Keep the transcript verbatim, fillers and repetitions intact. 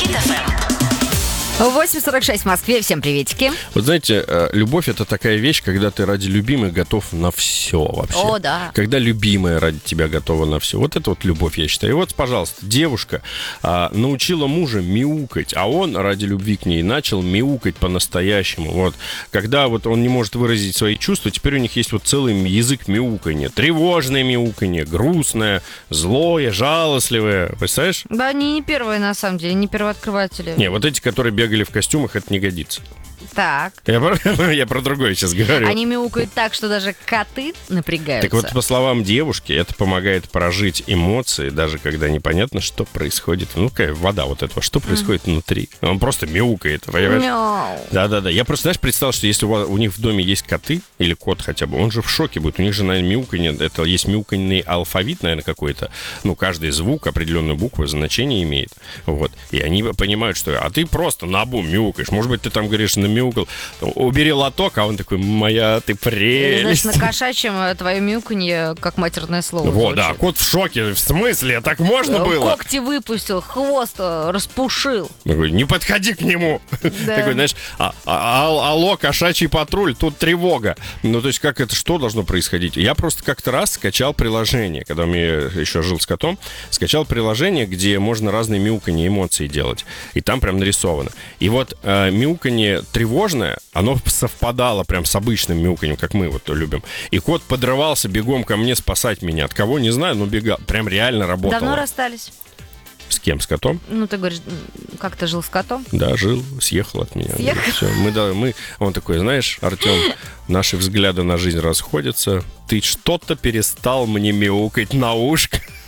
эф эм. восемь сорок шесть в Москве. Всем приветики. Вот знаете, любовь — это такая вещь, когда ты ради любимой готов на все вообще. О, да. Когда любимая ради тебя готова на все. Вот это вот любовь, я считаю. И вот, пожалуйста, девушка а, научила мужа мяукать, а он ради любви к ней начал мяукать по-настоящему. Вот. Когда вот он не может выразить свои чувства, теперь у них есть вот целый язык мяуканья. Тревожное мяуканье, грустное, злое, жалостливое. Представляешь? Да, они не первые, на самом деле, не первооткрыватели. Не, вот эти, которые бегали в костюмах, это не годится. Так. Я про, я про другое сейчас говорю. Они мяукают так, что даже коты напрягаются. Так вот, по словам девушки, это помогает прожить эмоции, даже когда непонятно, что происходит. Ну, какая вода вот этого, что происходит mm. внутри. Он просто мяукает, понимаешь? Мяу. Да-да-да. Я просто, знаешь, представил, что если у, вас, у них в доме есть коты, или кот хотя бы, он же в шоке будет. У них же, наверное, мяуканье, это есть мяуканный алфавит, наверное, какой-то. Ну, каждый звук определенную букву, значение имеет. Вот. И они понимают, что... А ты просто наобум мяукаешь. Может быть, ты там говоришь, намяукал, убери лоток, а он такой, моя ты прелесть. Значит, на кошачьем твое мяуканье как матерное слово. Вот, да, кот в шоке. В смысле? Так можно было? Когти выпустил, хвост распушил. Такой, не подходи к нему. Да. Такой, знаешь, а, а, алло, кошачий патруль, тут тревога. Ну, то есть, как это, что должно происходить? Я просто как-то раз скачал приложение, когда я еще жил с котом, скачал приложение, где можно разные мяуканье, эмоции делать. И там прям нарисовано. И вот э, мяуканье тревожное, оно совпадало прям с обычным мяуканьем, как мы вот любим. И кот подрывался бегом ко мне спасать меня. От кого, не знаю, но бегал. Прям реально работало. Давно расстались? С кем? С котом? Ну, ты говоришь, как ты жил с котом? Да, жил, съехал от меня. Съехал? Да, все. Мы, да, мы, он такой, знаешь, Артем, наши взгляды на жизнь расходятся. Ты что-то перестал мне мяукать на ушко.